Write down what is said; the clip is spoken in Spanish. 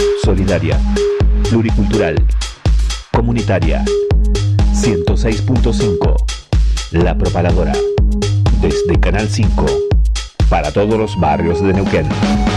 solidaria, pluricultural, comunitaria. 106.5, La Propagadora. Desde Canal 5, para todos los barrios de Neuquén.